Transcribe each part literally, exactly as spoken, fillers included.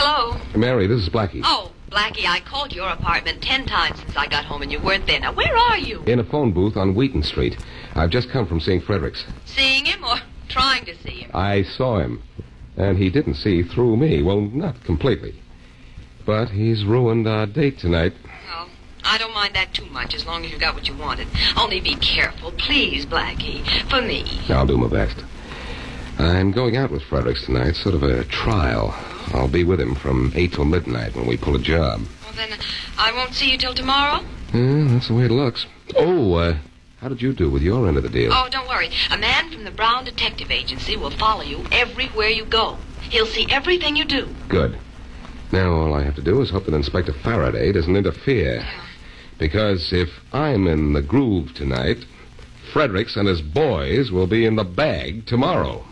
Hello? Mary, this is Blackie. Oh, Blackie, I called your apartment ten times since I got home and you weren't there. Now, where are you? In a phone booth on Wheaton Street. I've just come from seeing Fredericks. Seeing him or trying to see him? I saw him. And he didn't see through me. Well, not completely. But he's ruined our date tonight. Well, I don't mind that too much as long as you got what you wanted. Only be careful, please, Blackie. For me. I'll do my best. I'm going out with Fredericks tonight, sort of a trial. I'll be with him from eight till midnight when we pull a job. Well, then I won't see you till tomorrow? Yeah, that's the way it looks. Oh, uh, how did you do with your end of the deal? Oh, don't worry. A man from the Brown Detective Agency will follow you everywhere you go. He'll see everything you do. Good. Now all I have to do is hope that Inspector Faraday doesn't interfere. Yeah. Because if I'm in the groove tonight, Fredericks and his boys will be in the bag tomorrow.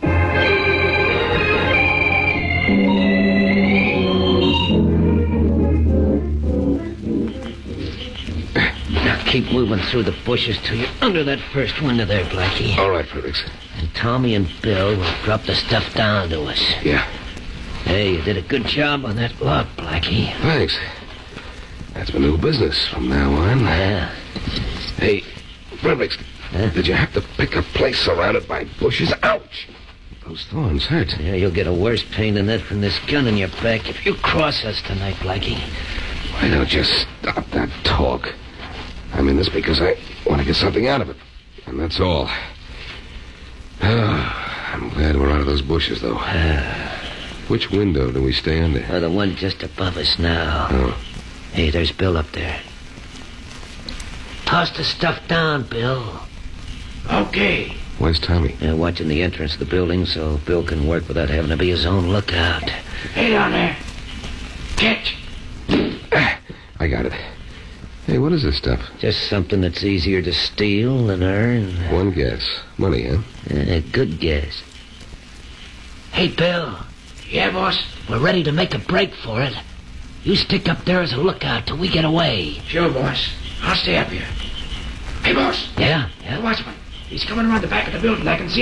Now keep moving through the bushes till you're under that first window there, Blackie. All right, Fredericks. And Tommy and Bill will drop the stuff down to us. Yeah. Hey, you did a good job on that lock, Blackie. Thanks. That's my new business from now on. Yeah. Hey, Fredericks, Huh? did you have to pick a place surrounded by bushes? Ouch! Those thorns hurt. Yeah, you'll get a worse pain than that from this gun in your back if you cross us tonight, Blackie. Why don't you stop that talk? I'm in this because I want to get something out of it. And that's all. Oh, I'm glad we're out of those bushes, though. Which window do we stay under? Oh, the one just above us now. Oh. Hey, there's Bill up there. Toss the stuff down, Bill. Okay. Where's Tommy? Yeah, watching the entrance of the building so Bill can work without having to be his own lookout. Hey, down there. Catch. Ah, I got it. Hey, what is this stuff? Just something that's easier to steal than earn. One guess. Money, huh? Uh, good guess. Hey, Bill. Yeah, boss? We're ready to make a break for it. You stick up there as a lookout till we get away. Sure, boss. I'll stay up here. Hey, boss. Yeah? Yeah? The watchman. He's coming around the back of the building. I can see